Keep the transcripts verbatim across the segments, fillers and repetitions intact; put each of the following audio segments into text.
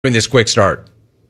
in this quick start?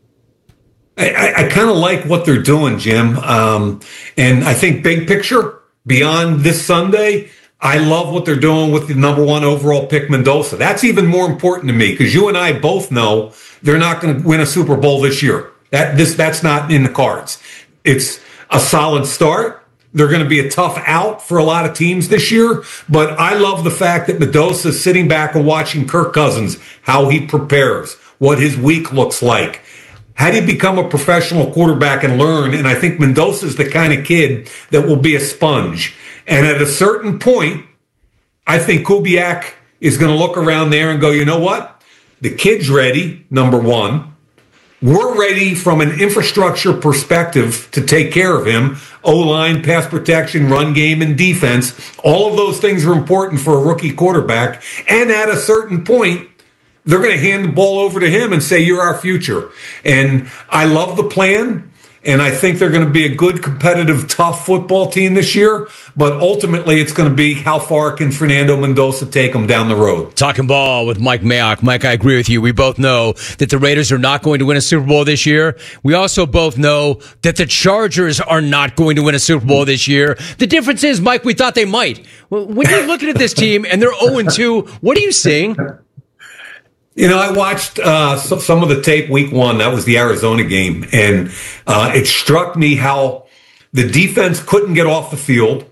I, I, I kind of like what they're doing, Jim. Um, and I think big picture, beyond this Sunday, I love what they're doing with the number one overall pick, Mendoza. That's even more important to me because you and I both know they're not going to win a Super Bowl this year. That this that's not in the cards. It's a solid start. They're going to be a tough out for a lot of teams this year, but I love the fact that Mendoza is sitting back and watching Kirk Cousins, how he prepares, what his week looks like. How do you become a professional quarterback and learn? And I think Mendoza is the kind of kid that will be a sponge. And at a certain point, I think Kubiak is going to look around there and go, you know what? The kid's ready, number one. We're ready from an infrastructure perspective to take care of him. O-line, pass protection, run game, and defense. All of those things are important for a rookie quarterback. And at a certain point, they're going to hand the ball over to him and say, you're our future. And I love the plan. And I think they're going to be a good, competitive, tough football team this year. But ultimately, it's going to be how far can Fernando Mendoza take them down the road. Talking ball with Mike Mayock. Mike, I agree with you. We both know that the Raiders are not going to win a Super Bowl this year. We also both know that the Chargers are not going to win a Super Bowl this year. The difference is, Mike, we thought they might. When you're looking at this team and they're oh and two, what are you seeing? You know, I watched uh, some of the tape week one. That was the Arizona game. And uh, it struck me how the defense couldn't get off the field.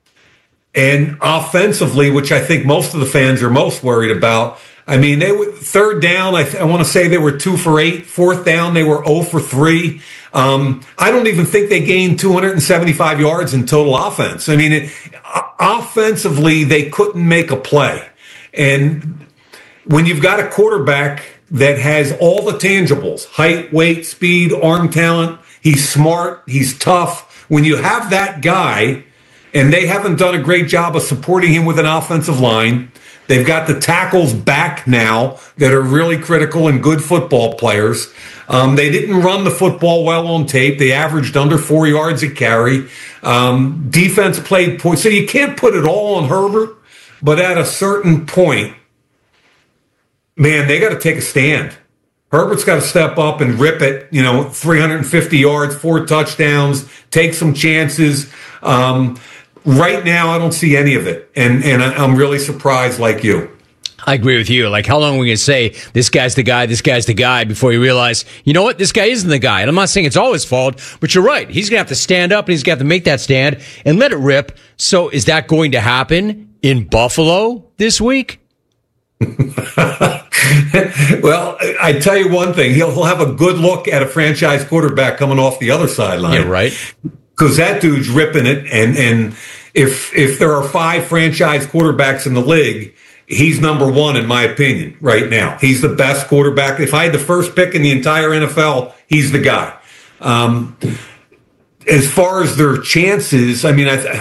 And offensively, which I think most of the fans are most worried about, I mean, they were third down. I, th- I want to say they were two for eight. Fourth down, they were zero for three. Um, I don't even think they gained two hundred seventy-five yards in total offense. I mean, it, offensively, they couldn't make a play. And when you've got a quarterback that has all the tangibles, height, weight, speed, arm talent, he's smart, he's tough. When you have that guy, and they haven't done a great job of supporting him with an offensive line, they've got the tackles back now that are really critical and good football players. Um, they didn't run the football well on tape. They averaged under four yards a carry. Um, defense played poor. So you can't put it all on Herbert, but at a certain point, man, they got to take a stand. Herbert's got to step up and rip it, you know, three hundred fifty yards, four touchdowns, take some chances. Um, right now, I don't see any of it. And, and I'm really surprised like you. I agree with you. Like, how long are we going to say, this guy's the guy, this guy's the guy, before you realize, you know what, this guy isn't the guy. And I'm not saying it's all his fault, but you're right. He's going to have to stand up, and he's going to have to make that stand and let it rip. So is that going to happen in Buffalo this week? Well, I tell you one thing, he'll, he'll have a good look at a franchise quarterback coming off the other sideline. Yeah, right. Because that dude's ripping it, and and if if there are five franchise quarterbacks in the league, he's number one in my opinion right now. He's the best quarterback. If I had the first pick in the entire N F L, he's the guy. Um, as far as their chances, I mean, I.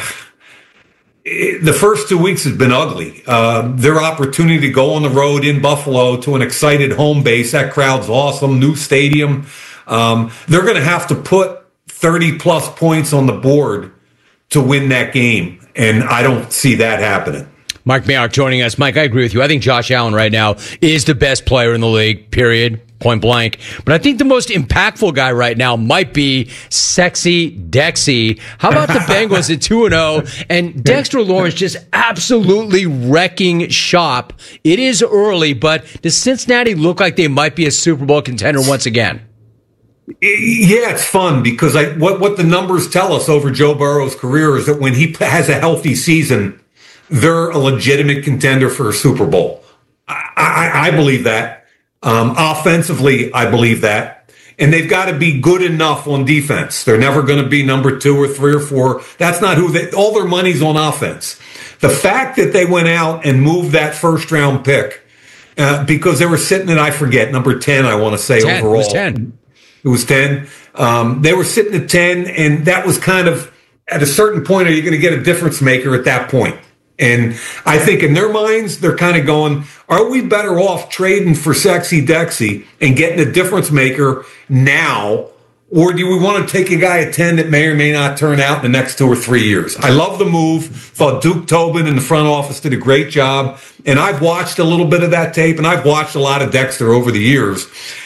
The first two weeks has been ugly. Uh, their opportunity to go on the road in Buffalo to an excited home base, that crowd's awesome, new stadium. Um, they're going to have to put thirty plus points on the board to win that game, and I don't see that happening. Mike Mayock joining us. Mike, I agree with you. I think Josh Allen right now is the best player in the league, period. Point blank. But I think the most impactful guy right now might be Sexy Dexy. How about the Bengals at two and oh and Dexter Lawrence just absolutely wrecking shop? It is early, but does Cincinnati look like they might be a Super Bowl contender once again? Yeah, it's fun because I, what, what the numbers tell us over Joe Burrow's career is that when he has a healthy season, they're a legitimate contender for a Super Bowl. I, I, I believe that. Um, offensively, I believe that. And they've got to be good enough on defense. They're never going to be number two or three or four. That's not who they, all their money's on offense. The fact that they went out and moved that first round pick, uh, because they were sitting at, I forget, number ten, I want to say ten, overall. It was ten. It was ten. Um, they were sitting at ten, and that was kind of, at a certain point, are you going to get a difference maker at that point? And I think in their minds, they're kind of going, are we better off trading for Sexy Dexy and getting a difference maker now? Or do we want to take a guy at ten that may or may not turn out in the next two or three years? I love the move. Thought Duke Tobin in the front office did a great job. And I've watched a little bit of that tape, and I've watched a lot of Dexter over the years.